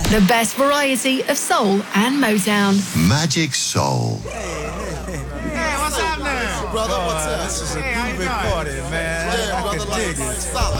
The best variety of soul and Motown. Magic Soul. Hey, what's up now? Brother, what's up? This is a Hey, how you groovy doing? party, man. Yeah, I brother, can like, dig it. stop.